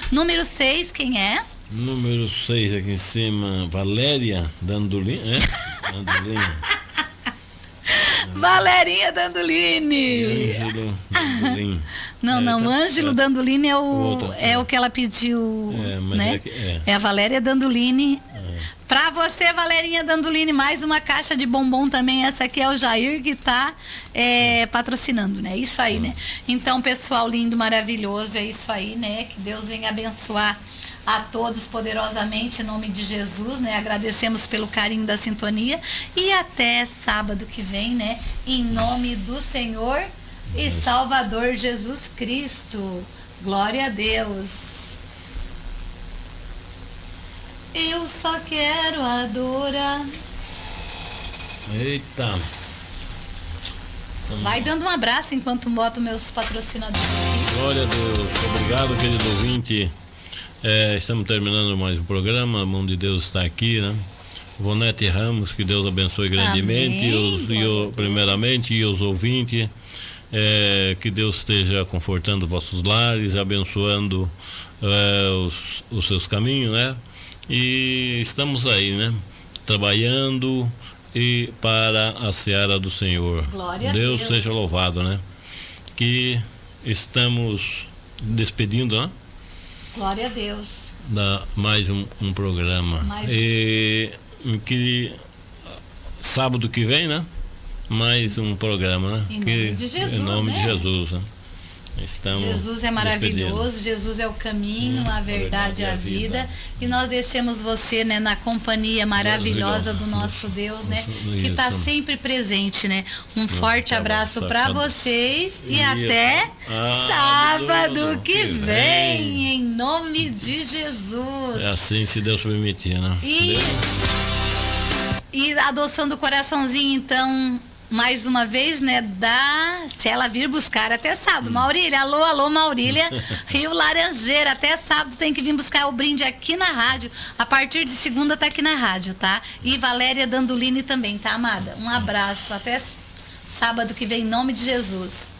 Número 6, quem é? Número 6 aqui em cima, Valéria Dandolini, Dandolini. Valerinha Dandolini. Ângelo Dandolini. Não, Ângelo Dandolini é o que ela pediu, mas né? É a Valéria Dandolini. Pra você, Valerinha Dandolini, mais uma caixa de bombom também. Essa aqui é o Jair que tá patrocinando, né? Isso aí, né? Então, pessoal lindo, maravilhoso, é isso aí, né? Que Deus venha abençoar a todos poderosamente, em nome de Jesus, né? Agradecemos pelo carinho da sintonia e até sábado que vem, né? Em nome do Senhor e Salvador Jesus Cristo. Glória a Deus. Eu só quero adorar. Eita. Vai dando um abraço enquanto boto meus patrocinadores aqui. Glória a Deus. Obrigado, querido ouvinte. Estamos terminando mais um programa. A mão de Deus está aqui, né? Vonete Ramos, que Deus abençoe grandemente. Primeiramente, e os ouvintes. Que Deus esteja confortando vossos lares, abençoando os seus caminhos, né? E estamos aí, né? Trabalhando e para a seara do Senhor. Glória Deus a Deus seja louvado, né? Que estamos despedindo, né? Glória a Deus. Mais um programa. E que sábado que vem, né? Mais um programa, né? Em nome de Jesus, em nome né? de Jesus, né? Jesus é maravilhoso, Jesus é o caminho, a verdade e a vida. E nós deixamos você, né, na companhia maravilhosa do nosso Deus, né, que está sempre presente, né? Um forte abraço para vocês e até sábado que vem, em nome de Jesus. É assim, se Deus permitir, né? E adoçando o coraçãozinho, então, mais uma vez, né, se ela vir buscar até sábado. Maurília, alô, Maurília, Rio Laranjeira, até sábado tem que vir buscar o brinde aqui na rádio. A partir de segunda tá aqui na rádio, tá? E Valéria Dandolini também, tá, amada? Um abraço, até sábado que vem, em nome de Jesus.